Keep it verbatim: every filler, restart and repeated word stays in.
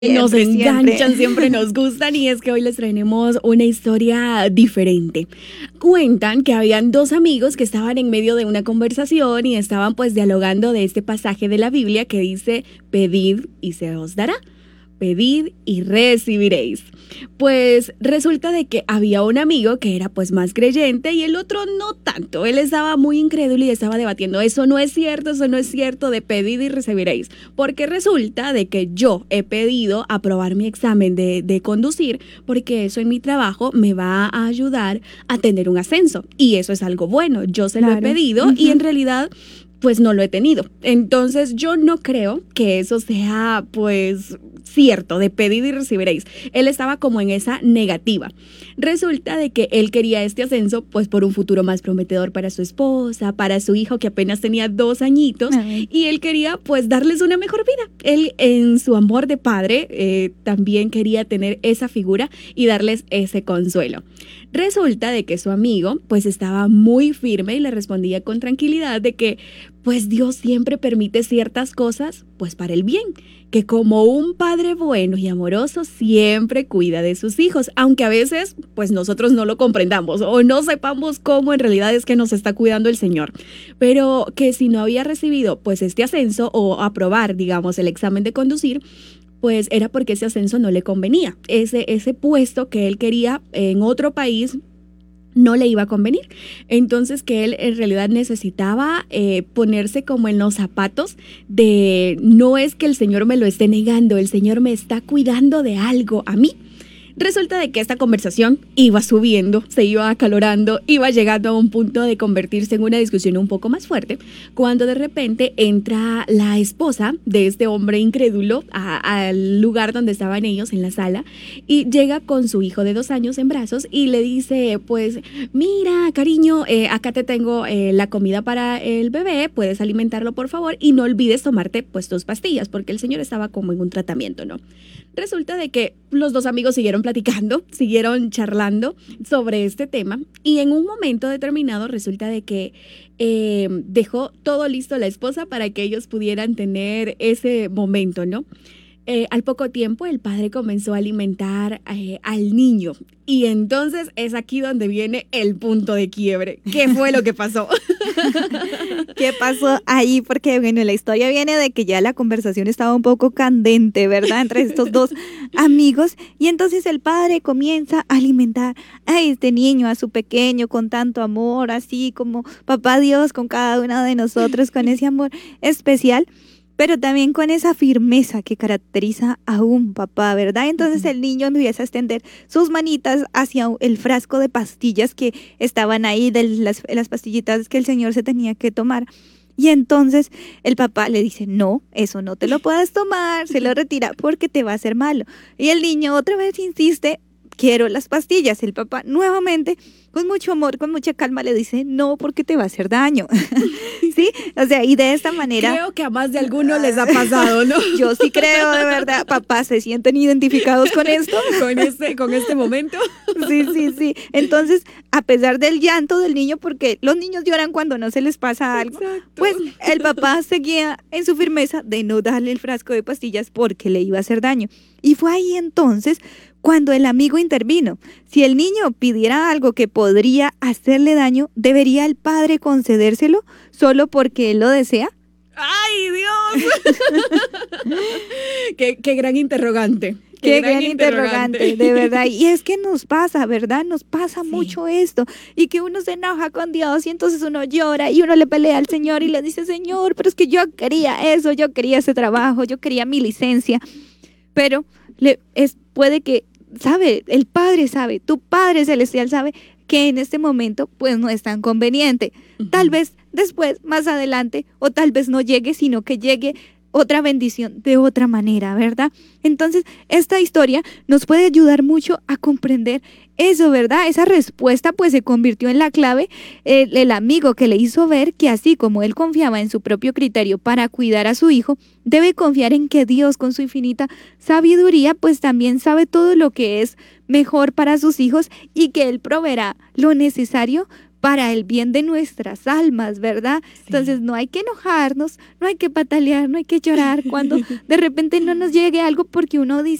Nos Siempre, enganchan, siempre. siempre nos gustan y es que hoy les traemos una historia diferente. Cuentan que habían dos amigos que estaban en medio de una conversación y estaban pues dialogando de este pasaje de la Biblia que dice: pedid y se os dará. Pedid y recibiréis. Pues resulta de que había un amigo que era pues más creyente y el otro no tanto. Él estaba muy incrédulo y estaba debatiendo: eso no es cierto, eso no es cierto de pedid y recibiréis. Porque resulta de que yo he pedido aprobar mi examen de, de conducir porque eso en mi trabajo me va a ayudar a tener un ascenso. Y eso es algo bueno. Yo se lo he Claro. pedido Ujú. y en realidad pues no lo he tenido. Entonces yo no creo que eso sea pues cierto, de pedir y recibiréis. Él estaba como en esa negativa. Resulta de que él quería este ascenso pues por un futuro más prometedor para su esposa, para su hijo que apenas tenía dos añitos. Ay. Y él quería pues darles una mejor vida. Él en su amor de padre eh, también quería tener esa figura y darles ese consuelo. Resulta de que su amigo pues estaba muy firme y le respondía con tranquilidad de que pues Dios siempre permite ciertas cosas pues para el bien, que como un padre bueno y amoroso siempre cuida de sus hijos, aunque a veces pues nosotros no lo comprendamos o no sepamos cómo en realidad es que nos está cuidando el Señor, pero que si no había recibido pues este ascenso o aprobar digamos el examen de conducir, pues era porque ese ascenso no le convenía. Ese, ese puesto que él quería en otro país no le iba a convenir. Entonces que él en realidad necesitaba eh, ponerse como en los zapatos de no es que el Señor me lo esté negando, el Señor me está cuidando de algo a mí. Resulta de que esta conversación iba subiendo, se iba acalorando, iba llegando a un punto de convertirse en una discusión un poco más fuerte, cuando de repente entra la esposa de este hombre incrédulo a, al lugar donde estaban ellos en la sala y llega con su hijo de dos años en brazos y le dice pues mira cariño, eh, acá te tengo eh, la comida para el bebé, puedes alimentarlo por favor y no olvides tomarte pues tus pastillas porque el señor estaba como en un tratamiento, ¿no? Resulta de que los dos amigos siguieron platicando, siguieron charlando sobre este tema y en un momento determinado resulta de que eh, dejó todo listo la esposa para que ellos pudieran tener ese momento, ¿no? Eh, al poco tiempo el padre comenzó a alimentar eh, al niño y entonces es aquí donde viene el punto de quiebre. ¿Qué fue lo que pasó? ¿Qué pasó ahí? Porque, bueno, la historia viene de que ya la conversación estaba un poco candente, ¿verdad? Entre estos dos amigos. Y entonces el padre comienza a alimentar a este niño, a su pequeño, con tanto amor, así como papá Dios con cada uno de nosotros, con ese amor especial, pero también con esa firmeza que caracteriza a un papá, ¿verdad? Entonces el niño empieza a extender sus manitas hacia el frasco de pastillas que estaban ahí, de las, las pastillitas que el señor se tenía que tomar. Y entonces el papá le dice, no, eso no te lo puedes tomar, se lo retira porque te va a hacer malo. Y el niño otra vez insiste, quiero las pastillas. El papá nuevamente, con mucho amor, con mucha calma, le dice, no, porque te va a hacer daño. ¿Sí? O sea, y de esta manera... Creo que a más de alguno les ha pasado, ¿no? Yo sí creo, de verdad. Papás, ¿se sienten identificados con esto? Con este, con este momento. Sí, sí, sí. Entonces, a pesar del llanto del niño, porque los niños lloran cuando no se les pasa algo, Exacto. pues el papá seguía en su firmeza de no darle el frasco de pastillas porque le iba a hacer daño. Y fue ahí entonces cuando el amigo intervino. Si el niño pidiera algo que podría hacerle daño, ¿debería el padre concedérselo solo porque él lo desea? ¡Ay, Dios! qué, qué gran interrogante. Qué, Qué gran, gran interrogante, interrogante, de verdad. Y es que nos pasa, ¿verdad? Nos pasa sí. mucho esto. Y que uno se enoja con Dios y entonces uno llora y uno le pelea al Señor y le dice, Señor, pero es que yo quería eso, yo quería ese trabajo, yo quería mi licencia. Pero le, es, puede que, sabe, el Padre sabe, tu Padre Celestial sabe que en este momento pues no es tan conveniente. Uh-huh. Tal vez después, más adelante, o tal vez no llegue, sino que llegue otra bendición de otra manera, ¿verdad? Entonces, esta historia nos puede ayudar mucho a comprender eso, ¿verdad? Esa respuesta pues se convirtió en la clave, el, el amigo que le hizo ver que así como él confiaba en su propio criterio para cuidar a su hijo, debe confiar en que Dios con su infinita sabiduría pues también sabe todo lo que es mejor para sus hijos y que Él proveerá lo necesario para el bien de nuestras almas, ¿verdad? Sí. Entonces no hay que enojarnos, no hay que patalear, no hay que llorar cuando de repente no nos llegue algo porque uno dice,